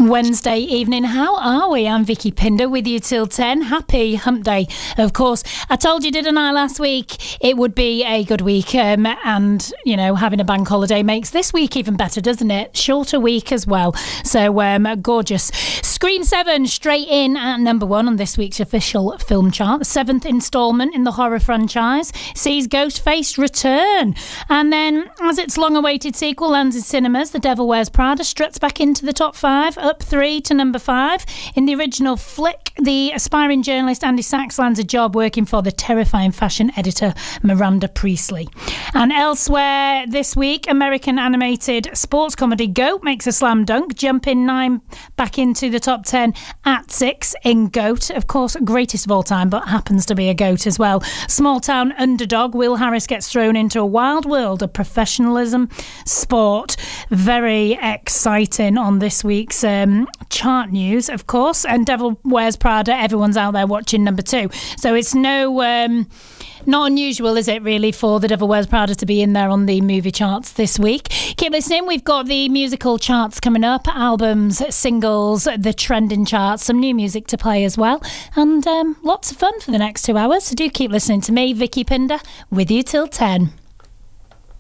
Wednesday evening, how are we? I'm Vicky Pinder with you till 10. Happy Hump Day, of course. I told you, didn't I, last week, it would be a good week, and, you know, having a bank holiday makes this week even better, doesn't it? Shorter week as well. So, gorgeous. Scream 7 straight in at number 1 on this week's official film chart. The 7th instalment in the horror franchise sees Ghostface return. And then, as its long-awaited sequel lands in cinemas, The Devil Wears Prada struts back into the top 5, up 3 to number 5. In the original flick, the aspiring journalist Andy Sachs lands a job working for the terrifying fashion editor Miranda Priestley. And elsewhere this week, American animated sports comedy Goat makes a slam dunk, jumping 9 back into the top 10 at 6 in Goat. Of course, greatest of all time, but happens to be a goat as well. Small town underdog Will Harris gets thrown into a wild world of professionalism sport. Very exciting on this week's chart news, of course. And Devil Wears Prada, everyone's out there watching number 2. So it's not unusual, is it, really, for The Devil Wears Prada to be in there on the movie charts this week. Keep listening. We've got the musical charts coming up, albums, singles, the trending charts, some new music to play as well, and lots of fun for the next 2 hours. So do keep listening to me, Vicky Pinder, with you till 10.